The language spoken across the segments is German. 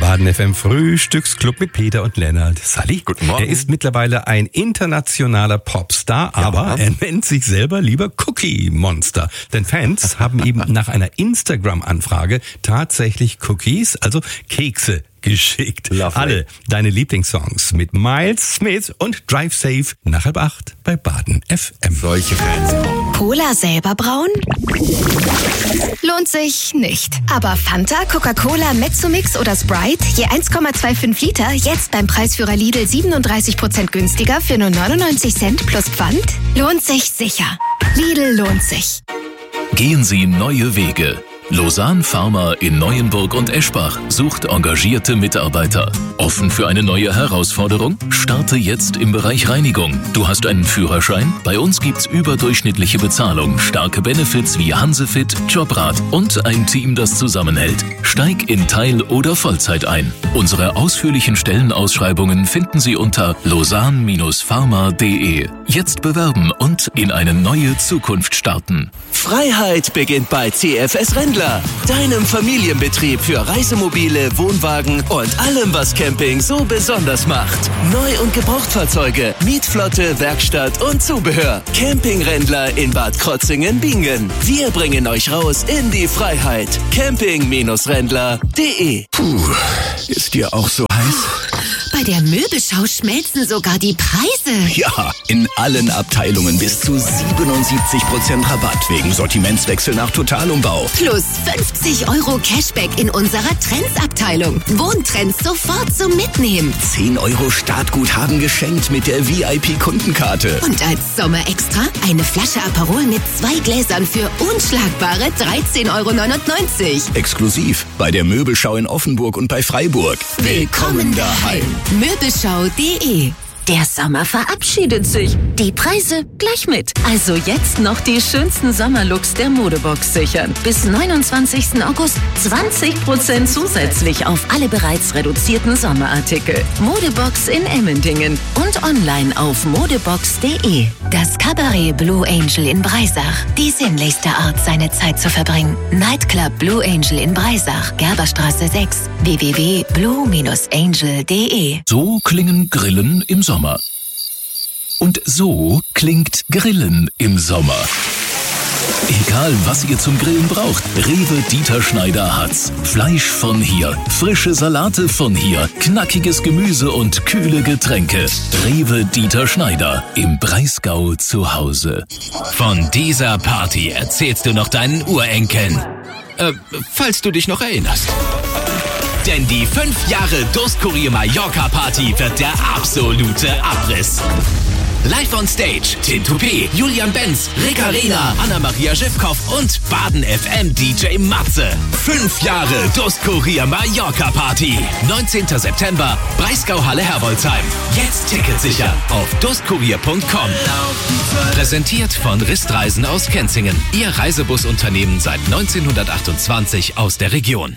Baden FM Frühstücksclub mit Peter und Lennart. Sally, guten Morgen. Er ist mittlerweile ein internationaler Popstar, aber er nennt sich selber lieber Cookie Monster. Denn Fans haben ihm nach einer Instagram-Anfrage tatsächlich Cookies, also Kekse, geschickt. Lovely. Alle deine Lieblingssongs mit Miles Smith und Drive Safe nach 7:30 bei Baden FM. Solche Fans. Cola selber brauen? Lohnt sich nicht. Aber Fanta, Coca-Cola, Mezzomix oder Sprite, je 1,25 Liter, jetzt beim Preisführer Lidl 37% günstiger für nur 99 Cent plus Pfand? Lohnt sich sicher. Lidl lohnt sich. Gehen Sie neue Wege. Lausanne Pharma in Neuenburg und Eschbach sucht engagierte Mitarbeiter. Offen für eine neue Herausforderung? Starte jetzt im Bereich Reinigung. Du hast einen Führerschein? Bei uns gibt's überdurchschnittliche Bezahlung, starke Benefits wie Hansefit, Jobrat und ein Team, das zusammenhält. Steig in Teil- oder Vollzeit ein. Unsere ausführlichen Stellenausschreibungen finden Sie unter lausanne-pharma.de. Jetzt bewerben und in eine neue Zukunft starten. Freiheit beginnt bei CFS Rendler, deinem Familienbetrieb für Reisemobile, Wohnwagen und allem, was Camping so besonders macht. Neu- und Gebrauchtfahrzeuge, Mietflotte, Werkstatt und Zubehör. Camping Rendler in Bad Krotzingen-Bingen. Wir bringen euch raus in die Freiheit. Camping-Rendler.de. Puh, ist dir auch so heiß? Bei der Möbelschau schmelzen sogar die Preise. Ja, in allen Abteilungen bis zu 77% Rabatt wegen Sortimentswechsel nach Totalumbau. Plus 50 € Cashback in unserer Trends-Abteilung. Wohntrends sofort zum Mitnehmen. 10 € Startguthaben geschenkt mit der VIP-Kundenkarte. Und als Sommerextra eine Flasche Aperol mit 2 Gläsern für unschlagbare 13,99 €. Exklusiv bei der Möbelschau in Offenburg und bei Freiburg. Willkommen daheim. Möbelschau.de. Der Sommer verabschiedet sich. Die Preise gleich mit. Also jetzt noch die schönsten Sommerlooks der Modebox sichern. Bis 29. August 20% zusätzlich auf alle bereits reduzierten Sommerartikel. Modebox in Emmendingen und online auf modebox.de. Das Cabaret Blue Angel in Breisach. Die sinnlichste Art, seine Zeit zu verbringen. Nightclub Blue Angel in Breisach. Gerberstraße 6. www.blue-angel.de. So klingen Grillen im Sommer. Und so klingt Grillen im Sommer. Egal, was ihr zum Grillen braucht, Rewe Dieter Schneider hat's. Fleisch von hier, frische Salate von hier, knackiges Gemüse und kühle Getränke. Rewe Dieter Schneider im Breisgau zu Hause. Von dieser Party erzählst du noch deinen Urenkeln. Falls du dich noch erinnerst. Denn die 5 Jahre Durstkurier Mallorca Party wird der absolute Abriss. Live on Stage, Tim Toupé, Julian Benz, Rick Arena, Anna-Maria Schiffkoff und Baden FM DJ Matze. 5 Jahre Durstkurier Mallorca Party. 19. September, Breisgau-Halle Herbolzheim. Jetzt Ticket sichern auf durstkurier.com. Präsentiert von Ristreisen aus Kenzingen. Ihr Reisebusunternehmen seit 1928 aus der Region.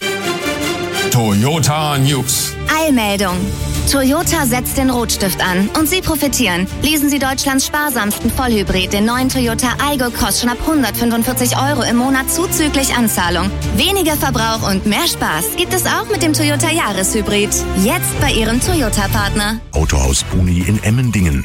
Toyota News. Eilmeldung. Toyota setzt den Rotstift an und Sie profitieren. Lesen Sie Deutschlands sparsamsten Vollhybrid, den neuen Toyota Aygo Cross schon ab 145 € im Monat zuzüglich Anzahlung. Weniger Verbrauch und mehr Spaß gibt es auch mit dem Toyota Jahreshybrid. Jetzt bei Ihrem Toyota-Partner. Autohaus Boni in Emmendingen.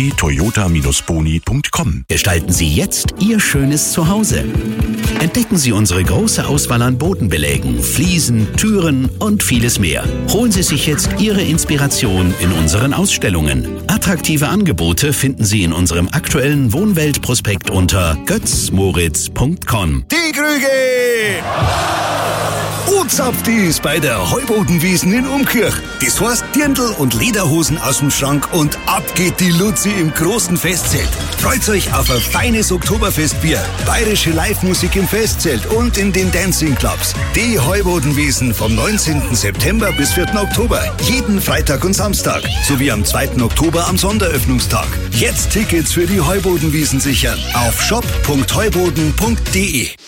www.toyota-boni.com. Gestalten Sie jetzt Ihr schönes Zuhause. Entdecken Sie unsere große Auswahl an Bodenbelägen, Fliesen, Türen und vieles mehr. Holen Sie sich jetzt Ihre Inspiration in unseren Ausstellungen. Attraktive Angebote finden Sie in unserem aktuellen Wohnweltprospekt unter götzmoritz.com. Die Krüge! Uzapftis bei der Heubodenwiesen in Umkirch. Das heißt Dirndl und Lederhosen aus dem Schrank und ab geht die Luzi im großen Festzelt. Freut euch auf ein feines Oktoberfestbier, bayerische Live-Musik im Festzelt und in den Dancing Clubs. Die Heubodenwiesen vom 19. September bis 4. Oktober. Jeden Freitag und Samstag. Sowie am 2. Oktober am Sonderöffnungstag. Jetzt Tickets für die Heubodenwiesen sichern auf shop.heuboden.de.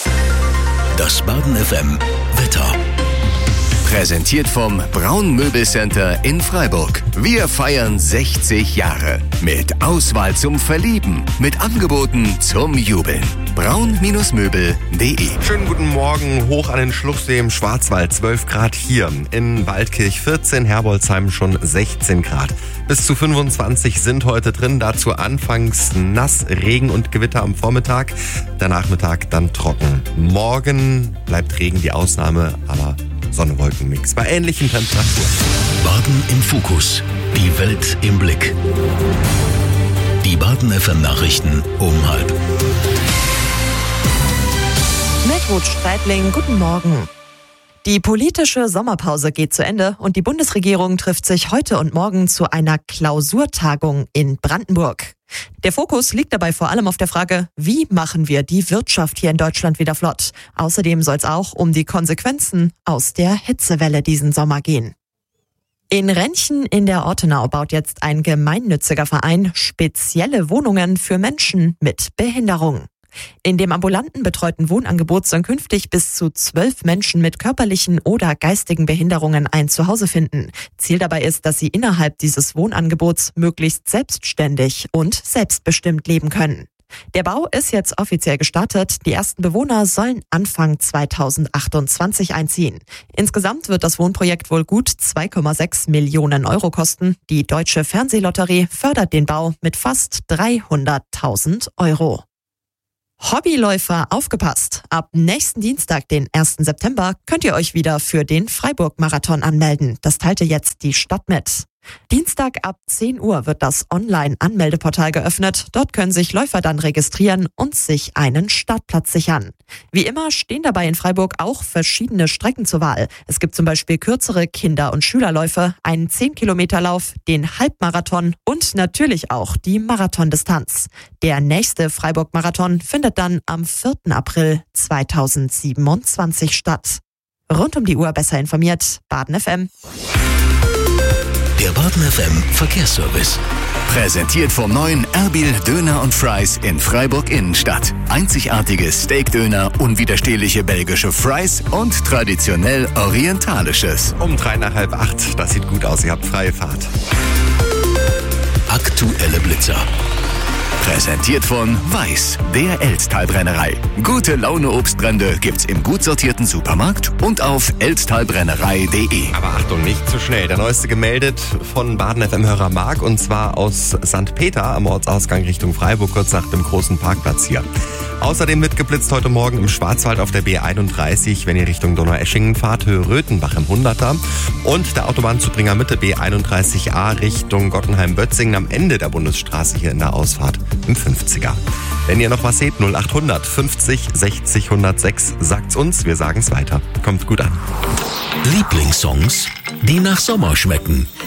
Das Baden FM Wetter. Präsentiert vom Braun Möbelcenter in Freiburg. Wir feiern 60 Jahre. Mit Auswahl zum Verlieben. Mit Angeboten zum Jubeln. braun-möbel.de. Schönen guten Morgen, hoch an den Schluchsee im Schwarzwald, 12 Grad hier. In Waldkirch 14, Herbolzheim schon 16 Grad. Bis zu 25 sind heute drin, dazu anfangs nass, Regen und Gewitter am Vormittag, der Nachmittag dann trocken. Morgen bleibt Regen die Ausnahme, aber Sonne-Wolken-Mix bei ähnlichen Temperaturen. Baden im Fokus, die Welt im Blick. Die Baden FM Nachrichten um 12:30. Mit Ruth Streitling, guten Morgen. Die politische Sommerpause geht zu Ende und die Bundesregierung trifft sich heute und morgen zu einer Klausurtagung in Brandenburg. Der Fokus liegt dabei vor allem auf der Frage, wie machen wir die Wirtschaft hier in Deutschland wieder flott? Außerdem soll es auch um die Konsequenzen aus der Hitzewelle diesen Sommer gehen. In Renchen in der Ortenau baut jetzt ein gemeinnütziger Verein spezielle Wohnungen für Menschen mit Behinderung. In dem ambulanten betreuten Wohnangebot sollen künftig bis zu 12 Menschen mit körperlichen oder geistigen Behinderungen ein Zuhause finden. Ziel dabei ist, dass sie innerhalb dieses Wohnangebots möglichst selbstständig und selbstbestimmt leben können. Der Bau ist jetzt offiziell gestartet. Die ersten Bewohner sollen Anfang 2028 einziehen. Insgesamt wird das Wohnprojekt wohl gut 2,6 Millionen Euro kosten. Die Deutsche Fernsehlotterie fördert den Bau mit fast 300.000 Euro. Hobbyläufer, aufgepasst! Ab nächsten Dienstag, den 1. September, könnt ihr euch wieder für den Freiburg-Marathon anmelden. Das teilte jetzt die Stadt mit. Dienstag ab 10 Uhr wird das Online-Anmeldeportal geöffnet. Dort können sich Läufer dann registrieren und sich einen Startplatz sichern. Wie immer stehen dabei in Freiburg auch verschiedene Strecken zur Wahl. Es gibt zum Beispiel kürzere Kinder- und Schülerläufe, einen 10-Kilometer-Lauf, den Halbmarathon und natürlich auch die Marathondistanz. Der nächste Freiburg-Marathon findet dann am 4. April 2027 statt. Rund um die Uhr besser informiert, Baden FM. Der Baden FM Verkehrsservice. Präsentiert vom neuen Erbil Döner und Fries in Freiburg Innenstadt. Einzigartiges Steakdöner, unwiderstehliche belgische Fries und traditionell orientalisches. Um 7:45, das sieht gut aus, ihr habt freie Fahrt. Aktuelle Blitzer. Präsentiert von Weiß, der Elztalbrennerei. Gute Laune Obstbrände gibt's im gut sortierten Supermarkt und auf elztalbrennerei.de. Aber Achtung, nicht zu schnell. Der neueste gemeldet von Baden FM-Hörer Marc, und zwar aus St. Peter am Ortsausgang Richtung Freiburg, kurz nach dem großen Parkplatz hier. Außerdem wird geblitzt heute Morgen im Schwarzwald auf der B31, wenn ihr Richtung Donaueschingen fahrt, Höhe Röthenbach im 100er. Und der Autobahnzubringer Mitte B31A Richtung Gottenheim-Bötzingen am Ende der Bundesstraße hier in der Ausfahrt im 50er. Wenn ihr noch was seht, 0800 50 60 106, sagt's uns, wir sagen's weiter. Kommt gut an. Lieblingssongs, die nach Sommer schmecken.